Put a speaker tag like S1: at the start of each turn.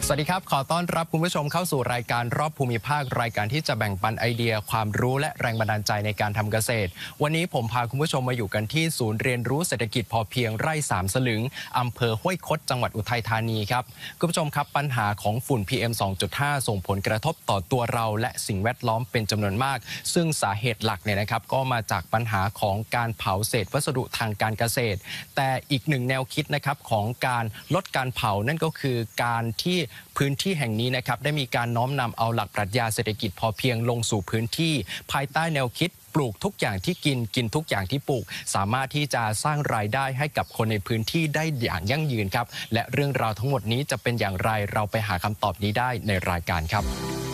S1: สวัสดีครับขอต้อนรับคุณผู้ชมเข้าสู่รายการรอบภูมิภาครายการที่จะแบ่งปันไอเดียความรู้และแรงบันดาลใจในการทำเกษตรวันนี้ผมพาคุณผู้ชมมาอยู่กันที่ศูนย์เรียนรู้เศรษฐกิจพอเพียงไร่3 สลึงอำเภอห้วยคดจังหวัดอุทัยธานีครับคุณผู้ชมครับปัญหาของฝุ่น PM 2.5 ส่งผลกระทบต่อตัวเราและสิ่งแวดล้อมเป็นจำนวนมากซึ่งสาเหตุหลักเนี่ยนะครับก็มาจากปัญหาของการเผาเศษวัสดุทางการเกษตรแต่อีกหนึ่งแนวคิดนะครับของการลดการเผานั่นก็คือการที่พื้นที่แห่งนี้นะครับได้มีการน้อมนำเอาหลักปรัชญาเศรษฐกิจพอเพียงลงสู่พื้นที่ภายใต้แนวคิดปลูกทุกอย่างที่กินทุกอย่างที่ปลูกสามารถที่จะสร้างรายได้ให้กับคนในพื้นที่ได้อย่างยั่งยืนครับและเรื่องราวทั้งหมดนี้จะเป็นอย่างไรเราไปหาคำตอบนี้ได้ในรายการครับ